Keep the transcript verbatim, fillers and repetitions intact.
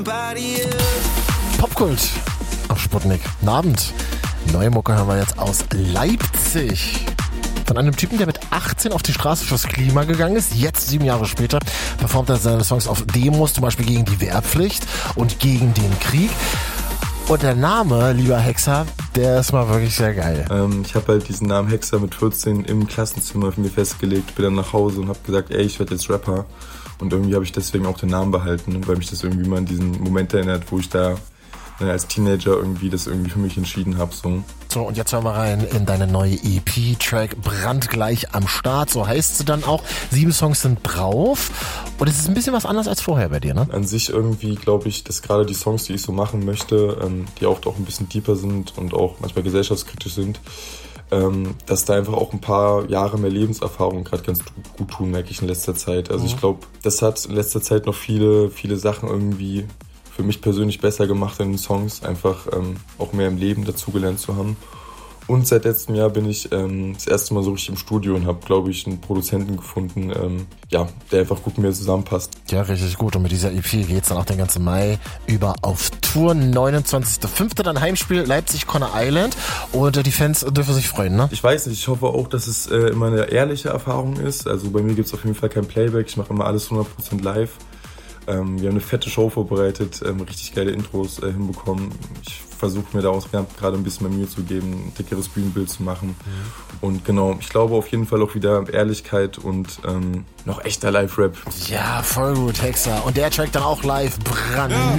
Popkult auf Sputnik. Guten Abend. Neue Mucke hören wir jetzt aus Leipzig. Von einem Typen, der mit achtzehn auf die Straße fürs Klima gegangen ist. Jetzt, sieben Jahre später, performt er seine Songs auf Demos, zum Beispiel gegen die Wehrpflicht und gegen den Krieg. Und der Name, lieber Hexer, der ist mal wirklich sehr geil. Ähm, ich habe halt diesen Namen Hexer mit vierzehn im Klassenzimmer für mir festgelegt, bin dann nach Hause und habe gesagt, ey, ich werde jetzt Rapper. Und irgendwie habe ich deswegen auch den Namen behalten, weil mich das irgendwie mal an diesen Moment erinnert, wo ich da als Teenager irgendwie das irgendwie für mich entschieden habe. So. so, und jetzt hören wir rein in deine neue E P-Track Brandgleich am Start. So heißt sie dann auch. Sieben Songs sind drauf. Und es ist ein bisschen was anderes als vorher bei dir, ne? An sich irgendwie glaube ich, dass gerade die Songs, die ich so machen möchte, ähm, die oft auch ein bisschen deeper sind und auch manchmal gesellschaftskritisch sind, ähm, dass da einfach auch ein paar Jahre mehr Lebenserfahrung gerade ganz gut tun, merke ich in letzter Zeit. Also mhm. ich glaube, das hat in letzter Zeit noch viele, viele Sachen irgendwie für mich persönlich besser gemacht in den Songs, einfach ähm, auch mehr im Leben dazugelernt zu haben. Und seit letztem Jahr bin ich ähm, das erste Mal so richtig im Studio und habe, glaube ich, einen Produzenten gefunden, ähm, ja, der einfach gut mit mir zusammenpasst. Ja, richtig gut. Und mit dieser E P geht's dann auch den ganzen Mai über auf Tour. neunundzwanzigster fünfter dann Heimspiel Leipzig-Conner Island. Und äh, die Fans dürfen sich freuen, ne? Ich weiß nicht, ich hoffe auch, dass es äh, immer eine ehrliche Erfahrung ist. Also bei mir gibt's auf jeden Fall kein Playback. Ich mache immer alles hundert Prozent live. Ähm, wir haben eine fette Show vorbereitet, ähm, richtig geile Intros äh, hinbekommen. Ich versuche mir daraus gerade ein bisschen mehr Mühe zu geben, ein dickeres Bühnenbild zu machen. Mhm. Und genau, ich glaube auf jeden Fall auch wieder Ehrlichkeit und ähm, noch echter Live-Rap. Ja, voll gut, Hexer. Und der Track dann auch live. Brandneu.